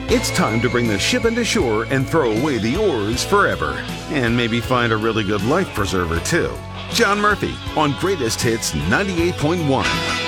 It's time to bring the ship into shore and throw away the oars forever. And maybe find a really good life preserver, too. John Murphy on Greatest Hits 98.1.